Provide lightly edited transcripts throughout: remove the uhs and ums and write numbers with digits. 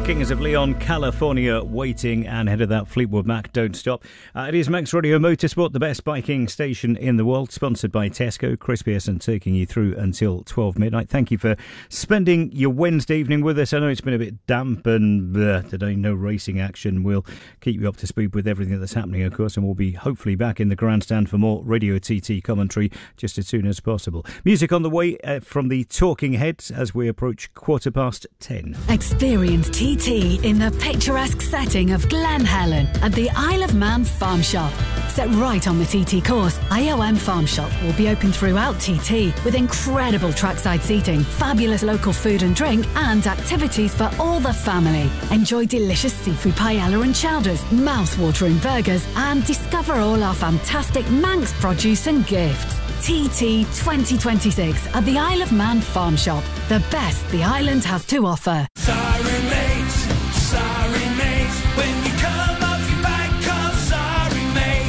Kings of Leon, California Waiting, and ahead of that, Fleetwood Mac, Don't Stop. It is Max Radio Motorsport, the best biking station in the world, sponsored by Tesco. Chris Pearson taking you through until 12 midnight. Thank you for spending your Wednesday evening with us. I know it's been a bit damp and today no racing action. We'll keep you up to speed with everything that's happening, of course, and we'll be hopefully back in the grandstand for more Radio TT commentary just as soon as possible. Music on the way from the Talking Heads as we approach 10:15. Experience TT in the picturesque setting of Glen Helen at the Isle of Man Farm Shop. Set right on the TT course, IOM Farm Shop will be open throughout TT with incredible trackside seating, fabulous local food and drink, and activities for all the family. Enjoy delicious seafood paella and chowders, mouth-watering burgers, and discover all our fantastic Manx produce and gifts. TT 2026 at the Isle of Man Farm Shop. The best the island has to offer. Sorry mate, when you come off your bike, call sorry mate.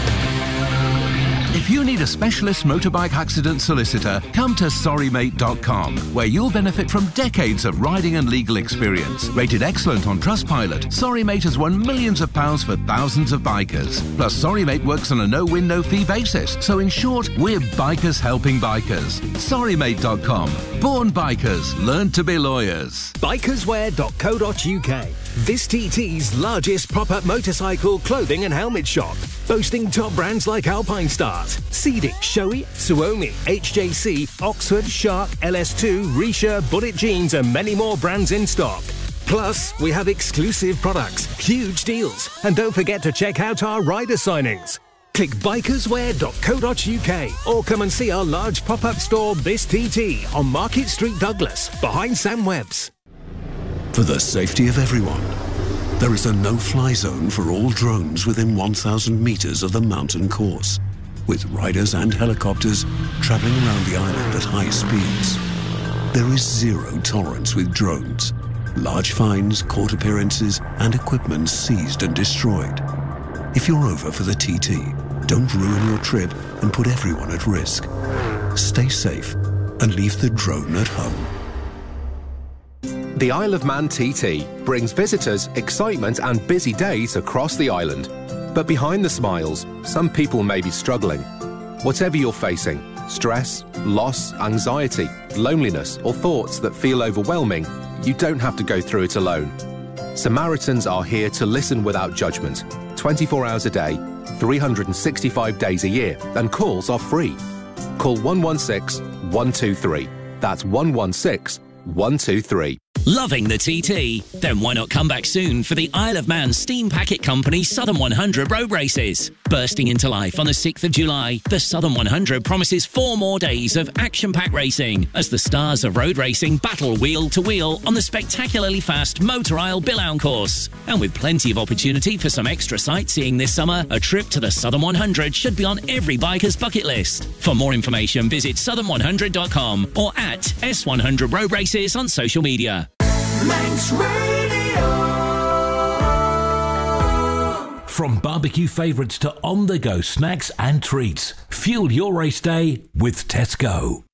If you need a specialist motorbike accident solicitor, come to sorrymate.com, where you'll benefit from decades of riding and legal experience. Rated excellent on Trustpilot, Sorrymate has won millions of pounds for thousands of bikers. Plus, Sorrymate works on a no-win, no-fee basis. So in short, we're bikers helping bikers. Sorrymate.com. Born bikers, learn to be lawyers. Bikerswear.co.uk. This TT's largest pop-up motorcycle clothing and helmet shop, boasting top brands like Alpine Stars, Cedic, Shoei, Suomi, HJC, Oxford, Shark, LS2, Risha, Bullet Jeans, and many more brands in stock. Plus, we have exclusive products, huge deals, and don't forget to check out our rider signings. Click bikerswear.co.uk or come and see our large pop-up store This TT on Market Street, Douglas, behind Sam Webb's. For the safety of everyone, there is a no-fly zone for all drones within 1,000 metres of the mountain course, with riders and helicopters travelling around the island at high speeds. There is zero tolerance with drones. Large fines, court appearances, and equipment seized and destroyed. If you're over for the TT, don't ruin your trip and put everyone at risk. Stay safe and leave the drone at home. The Isle of Man TT brings visitors excitement and busy days across the island. But behind the smiles, some people may be struggling. Whatever you're facing, stress, loss, anxiety, loneliness, or thoughts that feel overwhelming, you don't have to go through it alone. Samaritans are here to listen without judgment, 24 hours a day, 365 days a year, and calls are free. Call 116 123. That's 116 123. Loving the TT? Then why not come back soon for the Isle of Man Steam Packet Company Southern 100 road races? Bursting into life on the 6th of July, the Southern 100 promises 4 more days of action-packed racing as the stars of road racing battle wheel to wheel on the spectacularly fast Motor Isle Billown course. And with plenty of opportunity for some extra sightseeing this summer, a trip to the Southern 100 should be on every biker's bucket list. For more information, visit southern100.com or at S100 Road Races on social media. Manx Radio. From barbecue favourites to on-the-go snacks and treats, fuel your race day with Tesco.